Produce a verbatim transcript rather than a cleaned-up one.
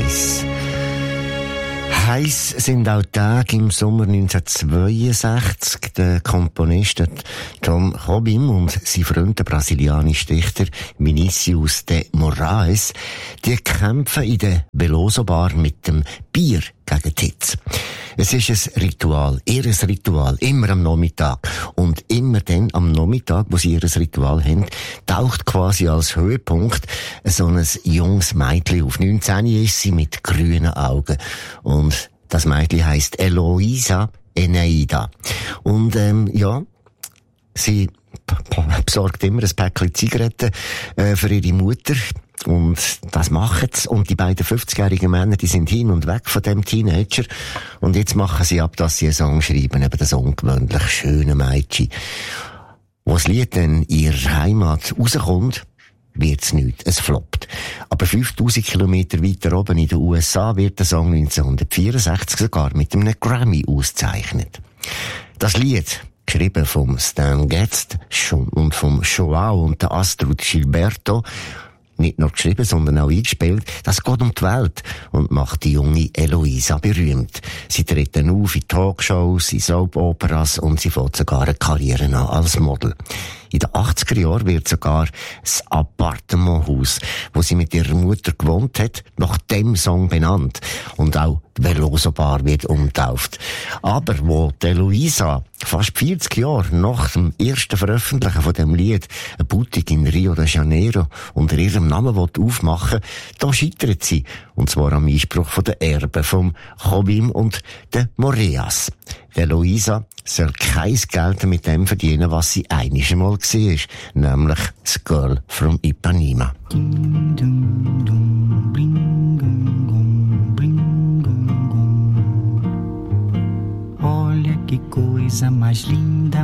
heiß. Heiß sind auch Tage im Sommer neunzehnhundertzweiundsechzig. Der Komponist Tom Jobim und sein Freund, der brasilianische Dichter Vinícius de Moraes, die kämpfen in der Veloso Bar mit dem Bier gegen die Hitze. Es ist ein Ritual, ihr Ritual, immer am Nachmittag. Und immer dann am Nachmittag, wo sie ihr Ritual haben, taucht quasi als Höhepunkt so ein junges Mädchen auf. neunzehn ist sie mit grünen Augen. Und das Mädchen heisst Eloisa Eneida. Und, ähm, ja, sie besorgt immer ein Päckchen Zigaretten äh, für ihre Mutter. Und das machen sie. Und die beiden fünfzigjährigen Männer, die sind hin und weg von dem Teenager. Und jetzt machen sie ab, dass sie einen Song schreiben, eben das ungewöhnlich schöne Mädchen. Wo das Lied dann in ihrer Heimat rauskommt, wird's nichts. Es floppt. Aber fünftausend Kilometer weiter oben in den U S A wird der Song neunzehnhundertvierundsechzig sogar mit einem Grammy ausgezeichnet. Das Lied, geschrieben vom Stan Getz und vom Joao und der Astrud Gilberto, nicht nur geschrieben, sondern auch eingespielt, das geht um die Welt und macht die junge Eloisa berühmt. Sie treten auf in Talkshows, in Soap-Operas und sie fängt sogar eine Karriere an als Model. In den achtziger Jahren wird sogar das Appartementhaus, wo sie mit ihrer Mutter gewohnt hat, nach dem Song benannt. Und auch die Veloso Bar wird umgetauft. Aber wo die Eloisa fast vierzig Jahre nach dem ersten Veröffentlichen von dem Lied eine Boutique in Rio de Janeiro unter ihrem Namen aufmachen will, da scheitert sie. Und zwar am Einspruch von den Erben vom Jobim und der Moraes. Eloisa soll kein Geld mit dem verdienen, was sie einiges Mal war, nämlich das Girl from Ipanema. Olha que coisa mais linda.